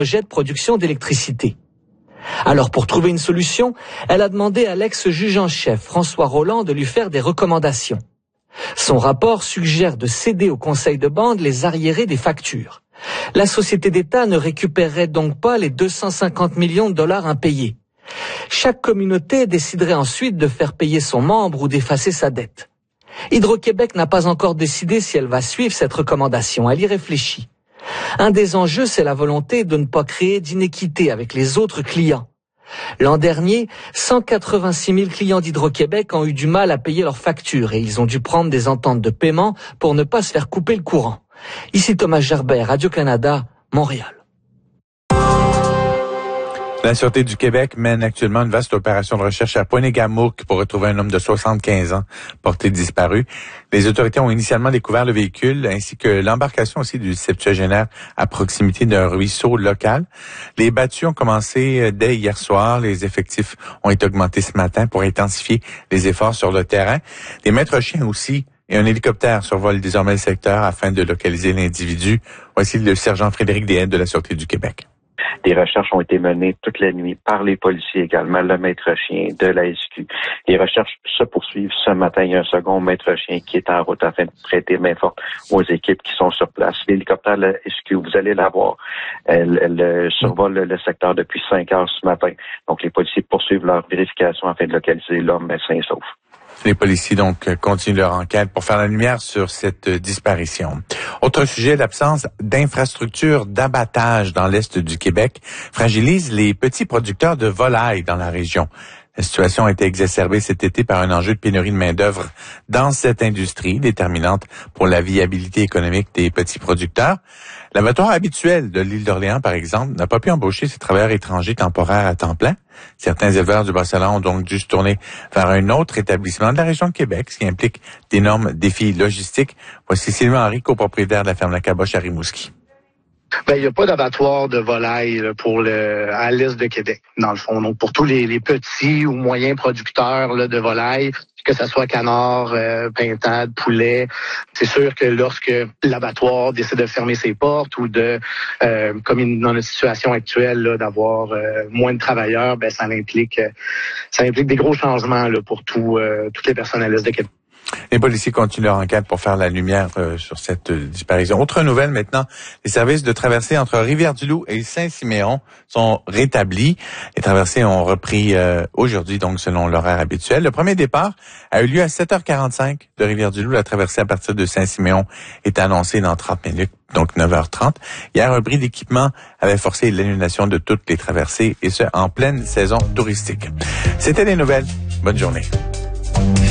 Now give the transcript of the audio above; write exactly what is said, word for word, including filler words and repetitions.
projet de production d'électricité. Alors, pour trouver une solution, elle a demandé à l'ex-juge en chef, François Rolland, de lui faire des recommandations. Son rapport suggère de céder au conseil de bande les arriérés des factures. La société d'État ne récupérerait donc pas les deux cent cinquante millions de dollars impayés. Chaque communauté déciderait ensuite de faire payer son membre ou d'effacer sa dette. Hydro-Québec n'a pas encore décidé si elle va suivre cette recommandation. Elle y réfléchit. Un des enjeux, c'est la volonté de ne pas créer d'inéquité avec les autres clients. L'an dernier, cent quatre-vingt-six mille clients d'Hydro-Québec ont eu du mal à payer leurs factures et ils ont dû prendre des ententes de paiement pour ne pas se faire couper le courant. Ici Thomas Gerbert, Radio-Canada, Montréal. La Sûreté du Québec mène actuellement une vaste opération de recherche à Pointe-Égamouk pour retrouver un homme de soixante-quinze ans porté disparu. Les autorités ont initialement découvert le véhicule ainsi que l'embarcation aussi du septuagénaire à proximité d'un ruisseau local. Les battues ont commencé dès hier soir. Les effectifs ont été augmentés ce matin pour intensifier les efforts sur le terrain. Des maîtres chiens aussi et un hélicoptère survolent désormais le secteur afin de localiser l'individu. Voici le sergent Frédéric Deshaies de la Sûreté du Québec. Des recherches ont été menées toute la nuit par les policiers également, le maître chien de la S Q. Les recherches se poursuivent ce matin. Il y a un second maître chien qui est en route afin de prêter main forte aux équipes qui sont sur place. L'hélicoptère de la S Q, vous allez la voir, elle, elle survole le secteur depuis cinq heures ce matin. Donc, les policiers poursuivent leur vérification afin de localiser l'homme sain et sauf. Les policiers donc continuent leur enquête pour faire la lumière sur cette disparition. Autre sujet, l'absence d'infrastructures d'abattage dans l'est du Québec fragilise les petits producteurs de volailles dans la région. La situation a été exacerbée cet été par un enjeu de pénurie de main-d'œuvre dans cette industrie, déterminante pour la viabilité économique des petits producteurs. L'abattoir habituel de l'île d'Orléans, par exemple, n'a pas pu embaucher ses travailleurs étrangers temporaires à temps plein. Certains éleveurs du Bas-Saint-Laurent ont donc dû se tourner vers un autre établissement de la région de Québec, ce qui implique d'énormes défis logistiques. Voici Sylvain Henry, copropriétaire de la ferme La Caboche à Rimouski. Ben, il n'y a pas d'abattoir de volaille là, pour le à l'est de Québec, dans le fond. Donc, pour tous les, les petits ou moyens producteurs là, de volaille, que ce soit canard, euh, pintade, poulet, c'est sûr que lorsque l'abattoir décide de fermer ses portes ou de, euh, comme dans notre situation actuelle, là, d'avoir euh, moins de travailleurs, ben ça implique, ça implique des gros changements là, pour tout, euh, toutes les personnes à l'est de Québec. Les policiers continuent leur enquête pour faire la lumière euh, sur cette euh, disparition. Autre nouvelle maintenant, les services de traversée entre Rivière-du-Loup et Saint-Siméon sont rétablis. Les traversées ont repris euh, aujourd'hui, donc selon l'horaire habituel. Le premier départ a eu lieu à sept heures quarante-cinq de Rivière-du-Loup. La traversée à partir de Saint-Siméon est annoncée dans trente minutes, donc neuf heures trente. Hier, un bris d'équipement avait forcé l'annulation de toutes les traversées, et ce, en pleine saison touristique. C'était les nouvelles. Bonne journée.